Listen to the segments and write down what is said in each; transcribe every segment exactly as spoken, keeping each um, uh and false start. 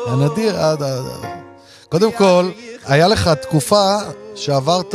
הנדיר, קודם כל, היה לך תקופה שעברת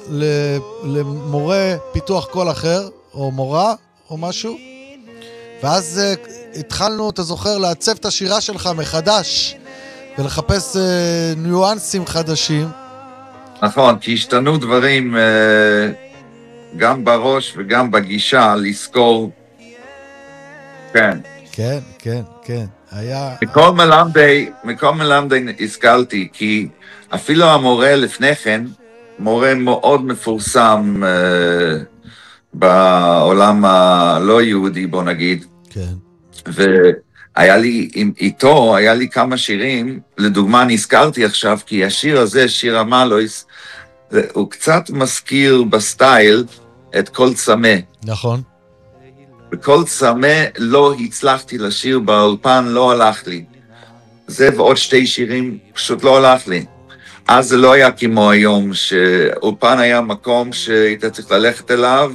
למורה פיתוח קול אחר, או מורה, או משהו, ואז התחלנו, אתה זוכר, לעצב את השירה שלך מחדש, ולחפש ניואנסים חדשים. נכון, כי השתנו דברים גם בראש וגם בגישה, לזכור. כן. כן, כן, כן. היה... מכל מלמדי, מכל מלמדי השכלתי, כי אפילו המורה לפני כן, מורה מאוד מפורסם אה, בעולם הלא יהודי, בוא נגיד. כן. והיה לי, עם, איתו, היה לי כמה שירים, לדוגמה נזכרתי עכשיו, כי השיר הזה, שיר המלויס, הוא קצת מזכיר בסטייל את כל צמא. נכון. בכל צמא לא הצלחתי לשיר באולפן, לא הלך לי. זה ועוד שתי שירים פשוט לא הלך לי. אז זה לא היה כמו היום, שאולפן היה מקום שהיית צריך ללכת אליו,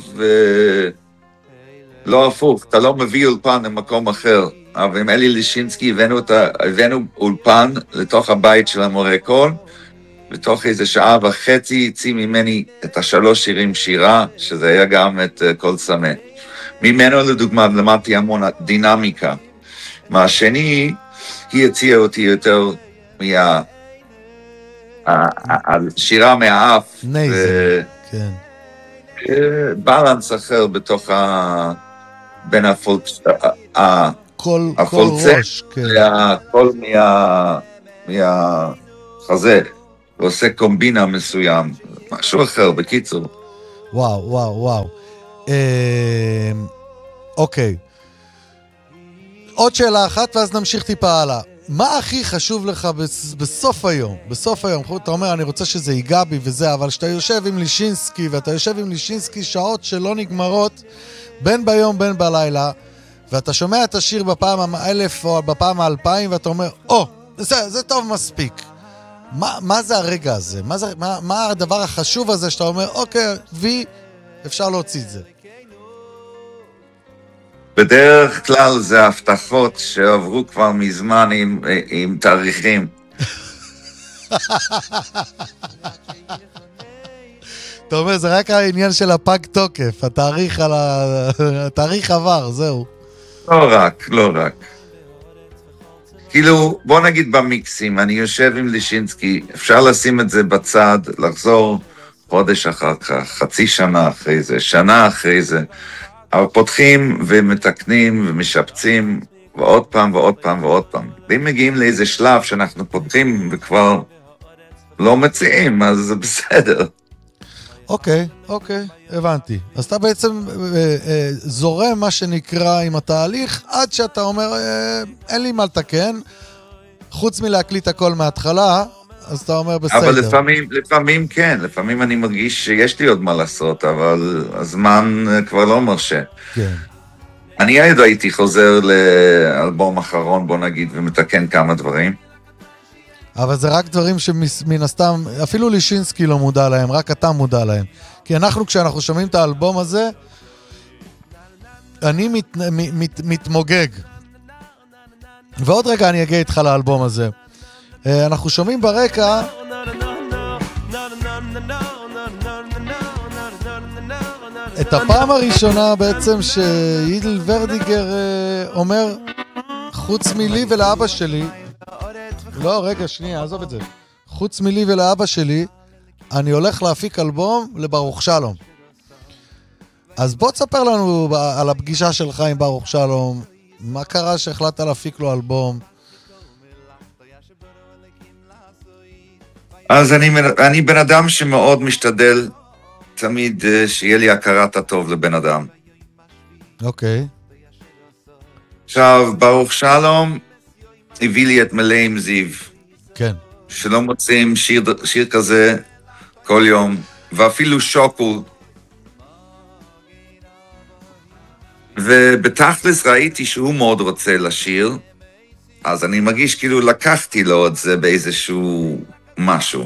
ולא הפוך, אתה לא מביא אולפן למקום אחר. אבל עם אלי לישינסקי הבאנו, אותה, הבאנו אולפן לתוך הבית של המורה קול, בתוך איזה שעה וחצי יציא ממני את השלוש שירים שירה, שזה היה גם את כל צמא. ממנו לדוגמה למדתי המון דינמיקה. מהשני, היא הציעה אותי יותר מה... השירה מהאף. נייזל, כן. בלנס אחר בתוך ה... בין הפולצה. כל ראש, כן. הכל מהחזה. ועושה קומבינה מסוים. משהו אחר, בקיצור. וואו, וואו, וואו. אוקיי. עוד שאלה אחת, ואז נמשיך טיפה הלאה. מה הכי חשוב לך בסוף היום? בסוף היום, אתה אומר, אני רוצה שזה ייגע בי וזה, אבל שאתה יושב עם לישינסקי, ואתה יושב עם לישינסקי שעות שלא נגמרות, בין ביום, בין בלילה, ואתה שומע את השיר בפעם האלף או בפעם האלפיים, ואתה אומר, או, זה, זה טוב מספיק. מה, מה זה הרגע הזה? מה, זה, מה, מה הדבר החשוב הזה שאתה אומר, אוקיי, וי, אפשר להוציא את זה? בדרך כלל זה הבטחות שעברו כבר מזמן עם, עם תאריכים. אתה אומר, זה רק העניין של הפג תוקף, התאריך, על ה... התאריך עבר, זהו. לא רק, לא רק. כאילו, בוא נגיד במיקסים, אני יושב עם לישינסקי, אפשר לשים את זה בצד, לחזור חודש אחר כך, חצי שנה אחרי זה, שנה אחרי זה, אבל פותחים ומתקנים ומשפצים, ועוד פעם ועוד פעם ועוד פעם. ואם מגיעים לאיזה שלב שאנחנו פותחים וכבר לא מציעים, אז זה בסדר. אוקיי, אוקיי, הבנתי. אז אתה בעצם אה, אה, זורם מה שנקרא עם התהליך, עד שאתה אומר, אה, אין לי מה לתקן, חוץ מלהקליט הכל מההתחלה, אז אתה אומר בסדר. אבל לפעמים, לפעמים כן, לפעמים אני מרגיש שיש לי עוד מה לעשות, אבל הזמן כבר לא מרשה. כן. אני עד הייתי חוזר לאלבום אחרון, בוא נגיד, ומתקן כמה דברים. אבל זה רק דברים שמן הסתם, אפילו לישינסקי לא מודע להם, רק אתה מודע להם. כי אנחנו, כשאנחנו שומעים את האלבום הזה, אני מת, מת, מתמוגג. ועוד רגע אני אגיע איתך לאלבום הזה. אנחנו שומעים ברקע... את הפעם הראשונה בעצם שידל ורדיגר אומר, חוץ מלי ולאבא שלי, לא, רגע, שנייה, עזוב את זה. חוץ מלי ולאבא שלי, אני הולך להפיק אלבום לברוך שלום. אז בוא תספר לנו על הפגישה שלך עם ברוך שלום, מה קרה שהחלטת להפיק לו אלבום? אז אני, אני בן אדם שמאוד משתדל תמיד שיהיה לי הכרת הטוב לבן אדם. אוקיי. עכשיו, ברוך שלום הביא לי את מלא עם זיו. כן. שלא מוצאים שיר, שיר כזה כל יום, ואפילו שוקול. ובתכלס ראיתי שהוא מאוד רוצה לשיר, אז אני מרגיש כאילו לקחתי לו את זה באיזשהו משהו.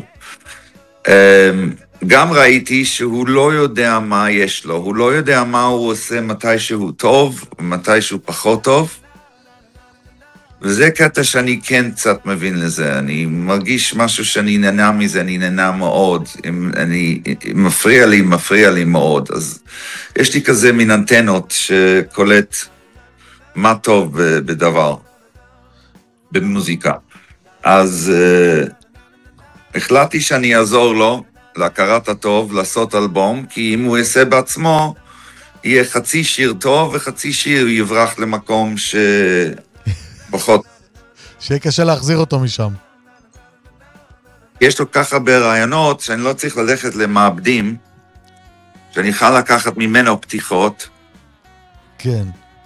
גם ראיתי שהוא לא יודע מה יש לו, הוא לא יודע מה הוא עושה מתי שהוא טוב, מתי שהוא פחות טוב. וזה קטע שאני כן קצת מבין לזה, אני מרגיש משהו שאני נהנה מזה, אני נהנה מאוד, אם אני, אם מפריע לי, מפריע לי מאוד, אז יש לי כזה מין אנטנות שקולט מה טוב בדבר, במוזיקה. אז uh, החלטתי שאני אעזור לו, להכרת הטוב, לעשות אלבום, כי אם הוא יעשה בעצמו, יהיה חצי שיר טוב וחצי שיר יברח למקום שפחות. שיהיה קשה להחזיר אותו משם. יש לו כך הרבה רעיונות שאני לא צריך ללכת למעבדים, שאני יכול לקחת ממנו פתיחות. כן.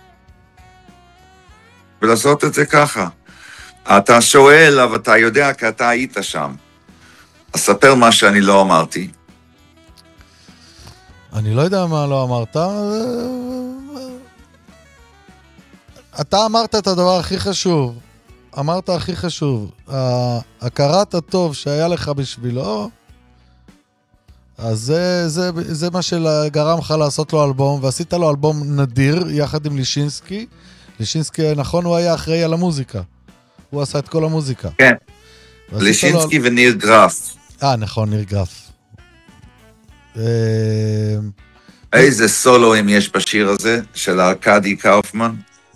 ולעשות את זה ככה. אתה שואל, אבל אתה יודע כי אתה היית שם. אז ספר מה שאני לא אמרתי. אני לא יודע מה לא אמרת. אתה אמרת את הדבר הכי חשוב. אמרת הכי חשוב. הכרת הטוב שהיה לך בשבילו, אז זה, זה, זה מה שגרם לך לעשות לו אלבום, ועשית לו אלבום נדיר יחד עם לישינסקי. לישינסקי, נכון, הוא היה אחראי על המוזיקה. הוא עשה את כל המוזיקה. כן. לישינסקי לו... וניר גרף. אה, נכון, ניר גרף. איזה סולוים יש בשיר הזה, של ארקדי קאופמן?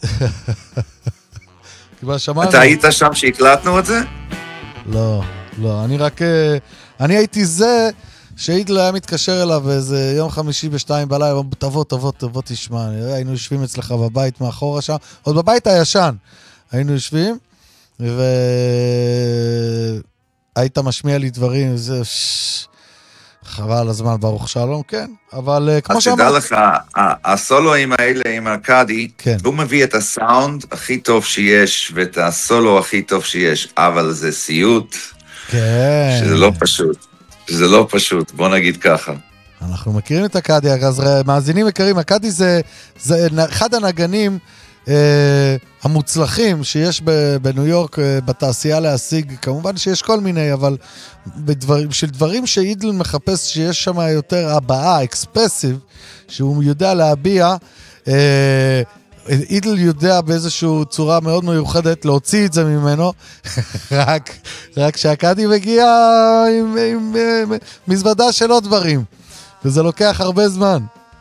אתה היית שם שהקלטנו את זה? לא, לא, אני רק... אני הייתי זה שאידל היה מתקשר אליו באיזה יום חמישי בשתיים בלילה, תבוא, תבוא, תבוא, תשמע. היינו יושבים אצלך בבית מאחורה שם, עוד בבית הישן. היינו יושבים, והיית משמיע לי דברים, זה... חבל על הזמן, ברוך שלום, כן, אבל כמו שאמרת... אז תדע לך, הסולואים האלה עם ארקדי, הוא מביא את הסאונד הכי טוב שיש, ואת הסולו הכי טוב שיש, אבל זה סיוט, שזה לא פשוט, שזה לא פשוט, בוא נגיד ככה. אנחנו מכירים את ארקדי, אז מאזינים יקרים, ארקדי זה אחד הנגנים המוצלחים שיש בניו יורק בתעשייה להשיג, כמובן שיש כל מיני, אבל בשביל דברים שאידל מחפש שיש שם יותר הבעה, אקספרסיב, שהוא יודע להביע, אידל יודע באיזושהי צורה מאוד מיוחדת להוציא את זה ממנו, רק, רק שהקאדי מגיע עם, עם, עם מזוודה של עוד דברים, וזה לוקח הרבה זמן.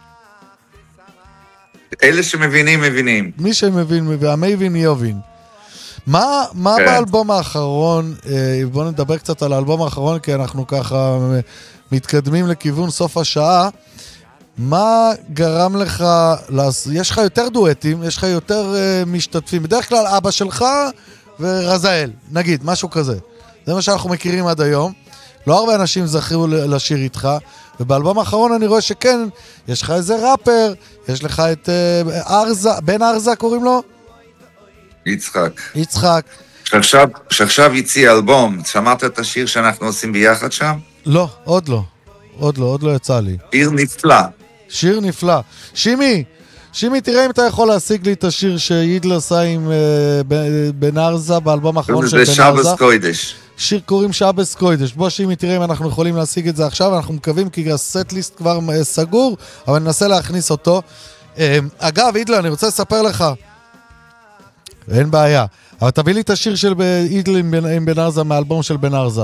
אלה שמבינים, מבינים. מי שמבין, והמבין יובין. מה, מה כן. באלבום האחרון, בואו נדבר קצת על האלבום האחרון, כי אנחנו ככה מתקדמים לכיוון סוף השעה, מה גרם לך, יש לך יותר דואטים, יש לך יותר משתתפים, בדרך כלל אבא שלך ורזאל, נגיד, משהו כזה. זה מה שאנחנו מכירים עד היום. לא הרבה אנשים זכירו לשיר איתך, ובאלבום האחרון אני רואה שכן, יש לך איזה ראפר, יש לך את uh, ארזה, בן ארזה קוראים לו? יצחק. יצחק. שעכשיו, שעכשיו יציא אלבום, שמעת את השיר שאנחנו עושים ביחד שם? לא, עוד לא. עוד לא, עוד לא יצא לי. שיר נפלא. שיר נפלא. שימי, שימי, תראה אם אתה יכול להשיג לי את השיר שידל עשה עם uh, בן ארזה באלבום האחרון של בן ארזה. זה שבס קוידש. שיר קוראים שבס קוידש. בוא שימי, תראה אם אנחנו יכולים להשיג את זה עכשיו, אנחנו מקווים כי הסט ליסט כבר סגור, אבל ננסה להכניס אותו. אגב, אידל, אני רוצה לספר לך, אין בעיה, אבל תביא לי את השיר של אידל עם בן ארזה מהאלבום של בן ארזה.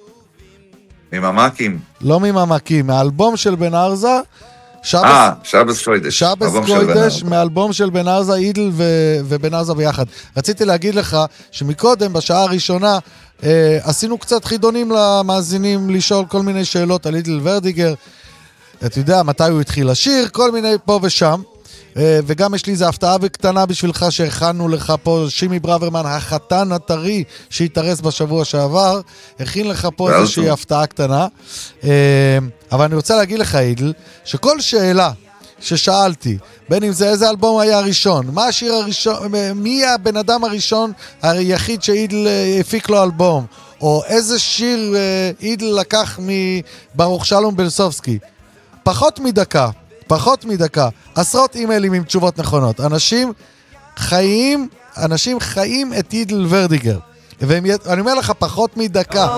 מממקים? לא מממקים, מהאלבום של בן ארזה, אה, שבס קוידש. שבס קוידש, מאלבום של בן ארזה, אידל ובן ארזה ביחד. רציתי להגיד לך שמקודם, בשעה הראשונה, אה, עשינו קצת חידונים למאזינים לשאול כל מיני שאלות על אידל ורדיגר. אתה יודע מתי הוא התחיל לשיר, כל מיני פה ושם. אה, וגם יש לי איזו הפתעה בקטנה בשבילך שהכנו לך פה, שימי ברוורמן, החתן הטרי שהתארס בשבוע שעבר, הכין לך פה איזושהי הפתעה קטנה. אה, אבל אני רוצה להגיד לך, אידל, שכל שאלה ששאלתי, בין אם זה איזה אלבום היה הראשון, מה השיר הראשון, מי הבן אדם הראשון היחיד שאידל הפיק לו אלבום, או איזה שיר אידל לקח מברוך שלום בלסובסקי, פחות מדקה, פחות מדקה, עשרות אימיילים עם תשובות נכונות. אנשים חיים, אנשים חיים את אידל ורדיגר, ואני אומר לך, פחות מדקה.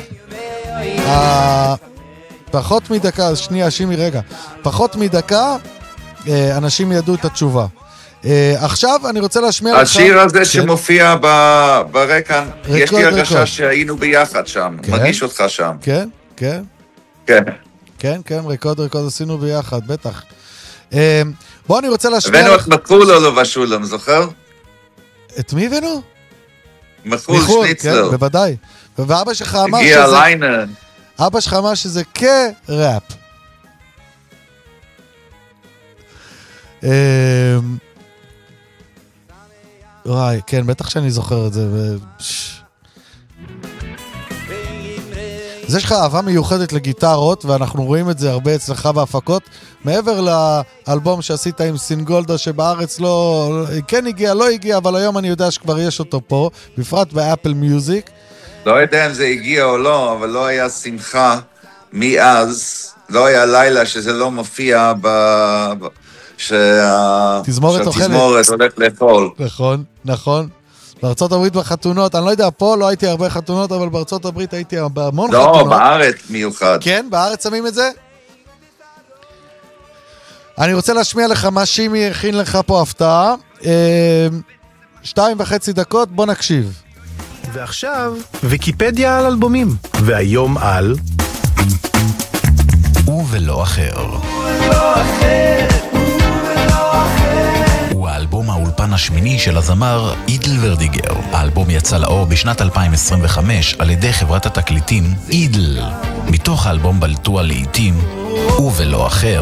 פחות מדקה, שנייה, שימי רגע, פחות מדקה, אנשים ידעו את התשובה. עכשיו אני רוצה להשמיע לך... השיר הזה שמופיע ברקע, יש לי הרגשה שהיינו ביחד שם, מרגיש אותך שם. כן, כן. כן. כן, כן, רקוד רקוד עשינו ביחד, בטח. בוא, אני רוצה להשמיע... הבאנו את מחול או לא ושולם, זוכר? את מי הבאנו? מחול שניצלר. כן, בוודאי. ואבא שלך אמר שזה... הגיע ליינן. אבא שלך אמר שזה כראפ. וואי, כן, בטח שאני זוכר את זה. אז יש לך אהבה מיוחדת לגיטרות, ואנחנו רואים את זה הרבה אצלך בהפקות, מעבר לאלבום שעשית עם סינגולדה, שבארץ לא, כן הגיע, לא הגיע, אבל היום אני יודע שכבר יש אותו פה, בפרט באפל מיוזיק. לא יודע אם זה הגיע או לא, אבל לא היה שמחה מאז, לא היה לילה שזה לא מופיע ב... שהתזמורת הולך לאכול. נכון, נכון. בארצות הברית בחתונות, אני לא יודע, פה לא הייתי הרבה חתונות, אבל בארצות הברית הייתי בהמון לא, חתונות. לא, בארץ מיוחד. כן, בארץ שמים את זה? אני רוצה להשמיע לך מה שימי הכין לך פה הפתעה. שתיים וחצי דקות, בוא נקשיב. ועכשיו, ויקיפדיה על אלבומים. והיום על... ולא אחר. ולא אחר. הוא האלבום האולפן השמיני של הזמר אידל ורדיגר. האלבום יצא לאור בשנת אלפיים עשרים וחמש על ידי חברת התקליטים אידל. מתוך האלבום בלטו הלעיתים ולא אחר,